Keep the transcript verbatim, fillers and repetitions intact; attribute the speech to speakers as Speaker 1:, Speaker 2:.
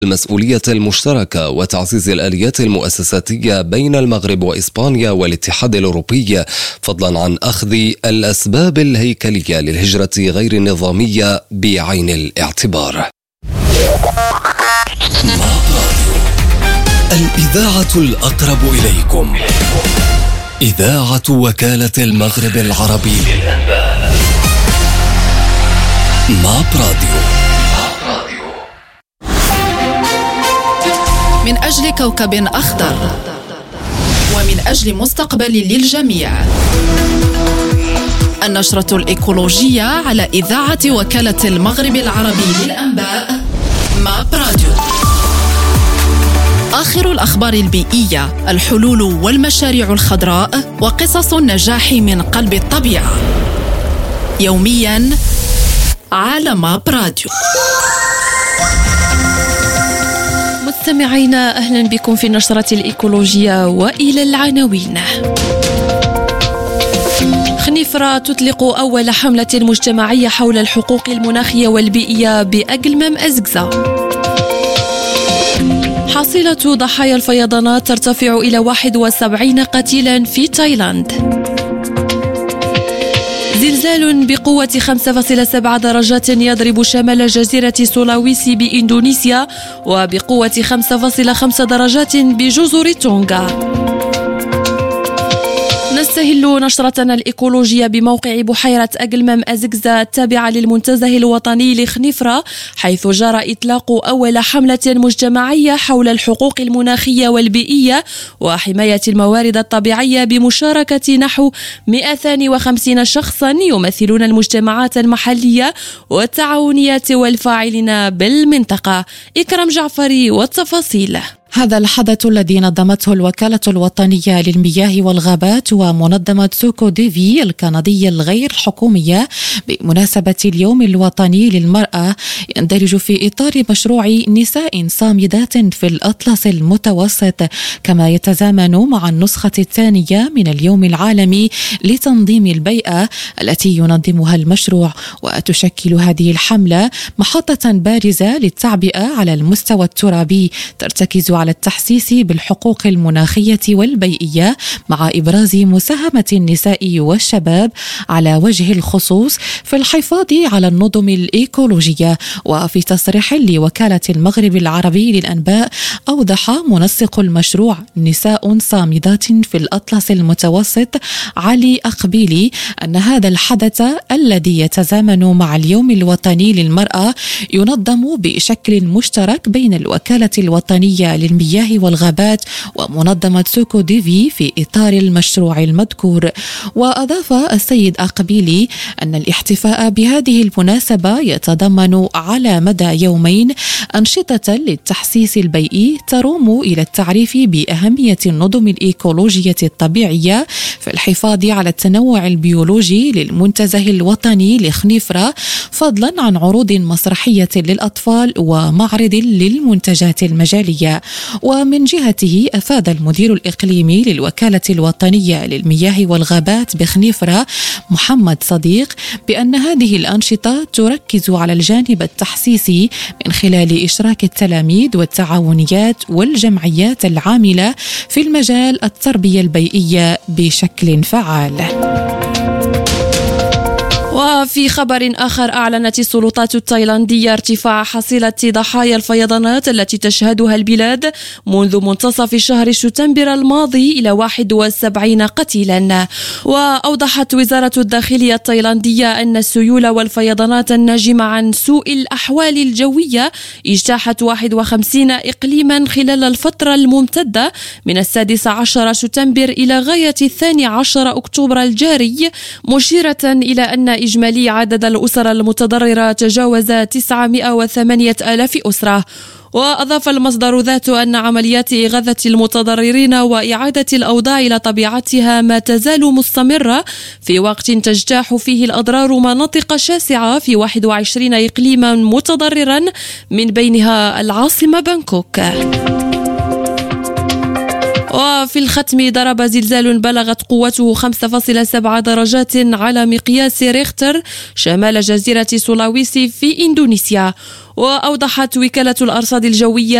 Speaker 1: المسؤولية المشتركة وتعزيز الآليات المؤسساتية بين المغرب وإسبانيا والاتحاد الأوروبي، فضلا عن أخذ الأسباب الهيكلية للهجرة غير النظامية بعين الاعتبار. الإذاعة الأقرب إليكم، إذاعة وكالة المغرب العربي للأنباء. ماب راديو.
Speaker 2: من أجل كوكب أخضر ومن أجل مستقبل للجميع. النشرة الإيكولوجية على إذاعة وكالة المغرب العربي للأنباء. ماب راديو. آخر الأخبار البيئية، الحلول والمشاريع الخضراء وقصص النجاح من قلب الطبيعة، يومياً على ماب راديو.
Speaker 3: مستمعينا، أهلا بكم في النشرة الإيكولوجية وإلى العناوين. خنيفرة تطلق أول حملة مجتمعية حول الحقوق المناخية والبيئية بأقلمم أزقزة. حصيلة ضحايا الفيضانات ترتفع إلى واحد وسبعين قتيلا في تايلاند. زلزال بقوة خمسة فاصلة سبعة درجات يضرب شمال جزيرة سولاويسي بإندونيسيا، وبقوة خمسة فاصلة خمسة درجات بجزر تونغا. نستهل نشرتنا الإيكولوجية بموقع بحيرة أقلمم أزقزة التابعة للمنتزه الوطني لخنيفرة، حيث جرى إطلاق أول حملة مجتمعية حول الحقوق المناخية والبيئية وحماية الموارد الطبيعية بمشاركة نحو مئة واثنين وخمسين شخصا يمثلون المجتمعات المحلية والتعاونيات والفاعلين بالمنطقة. إكرام جعفري والتفاصيل.
Speaker 4: هذا الحدث الذي نظمته الوكالة الوطنية للمياه والغابات ومنظمة سوكو ديفي الكندية الغير حكومية بمناسبة اليوم الوطني للمرأة يندرج في إطار مشروع نساء صامدات في الأطلس المتوسط، كما يتزامن مع النسخة الثانية من اليوم العالمي لتنظيم البيئة التي ينظمها المشروع. وتشكل هذه الحملة محطة بارزة للتعبئة على المستوى الترابي ترتكز على التحسيس بالحقوق المناخية والبيئية، مع إبراز مساهمة النساء والشباب على وجه الخصوص في الحفاظ على النظم الإيكولوجية. وفي تصريح لوكالة المغرب العربي للأنباء، أوضح منسق المشروع نساء صامدات في الأطلس المتوسط علي أقبيلي أن هذا الحدث الذي يتزامن مع اليوم الوطني للمرأة ينظم بشكل مشترك بين الوكالة الوطنية للمياه والغابات ومنظمة سوكو ديفي في إطار المشروع المذكور. وأضاف السيد أقبيلي أن الاحتفاء بهذه المناسبة يتضمن على مدى يومين أنشطة للتحسيس البيئي تروم إلى التعريف بأهمية النظم الإيكولوجية الطبيعية في الحفاظ على التنوع البيولوجي للمنتزه الوطني لخنيفرة، فضلا عن عروض مسرحية للأطفال ومعرض للمنتجات المجالية. ومن جهته أفاد المدير الإقليمي للوكالة الوطنية للمياه والغابات بخنيفرة محمد صديق بأن هذه الأنشطة تركز على الجانب التحسيسي من خلال إشراك التلاميذ والتعاونيات والجمعيات العاملة في المجال التربية البيئية بشكل فعال.
Speaker 3: وفي خبر آخر، أعلنت السلطات التايلاندية ارتفاع حصيلة ضحايا الفيضانات التي تشهدها البلاد منذ منتصف شهر شتنبر الماضي إلى واحد وسبعين قتيلا. وأوضحت وزارة الداخلية التايلاندية أن السيول والفيضانات الناجمة عن سوء الأحوال الجوية اجتاحت واحد وخمسين إقليما خلال الفترة الممتدة من السادس عشر شتنبر إلى غاية الثاني عشر أكتوبر الجاري، مشيرة إلى أن إجمالي عدد الأسر المتضررة تجاوز تسعمئة وثمانية آلاف أسرة. وأضاف المصدر ذاته أن عمليات إغاثة المتضررين وإعادة الأوضاع إلى طبيعتها ما تزال مستمرة في وقت تجتاح فيه الأضرار مناطق شاسعة في واحد وعشرين إقليما متضررا من بينها العاصمة بانكوك. وفي الختم ضرب زلزال بلغت قوته خمسة فاصلة سبعة درجات على مقياس ريختر شمال جزيرة سولاويسي في إندونيسيا. وأوضحت وكالة الأرصاد الجوية